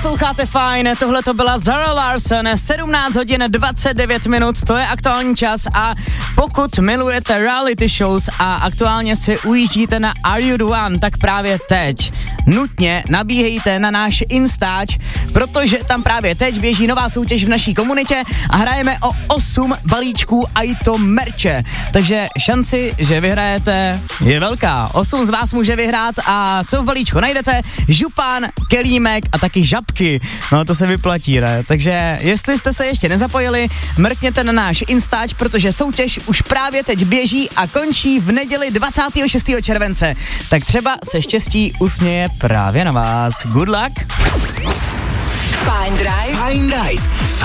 Posloucháte fajn, tohle to byla Zara Larsson, 17 hodin 29 minut, to je aktuální čas a pokud milujete reality shows a aktuálně si ujíždíte na Are You The One, tak právě teď nutně nabíhejte na náš Instač, protože tam právě teď běží nová soutěž v naší komunitě a hrajeme o 8 balíčků a i to merče, takže šanci, že vyhrajete, je velká. 8 z vás může vyhrát a co v balíčku najdete? Župán, kelímek a taky žabky. No to se vyplatí, ne? Takže jestli jste se ještě nezapojili, mrkněte na náš Instač, protože soutěž už právě teď běží a končí v neděli 26. července. Tak třeba se štěstí usměje právě na vás. Good luck! Fajn Drive.